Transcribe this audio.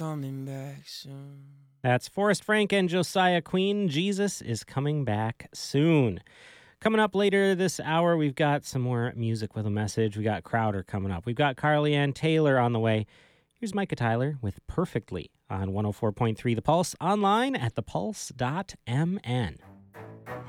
Coming back soon. That's Forrest Frank and Josiah Queen. Jesus is coming back soon. Coming up later this hour, we've got some more music with a message. We got Crowder coming up. We've got Carly Ann Taylor on the way. Here's Micah Tyler with Perfectly on 104.3 The Pulse, online at thepulse.mn.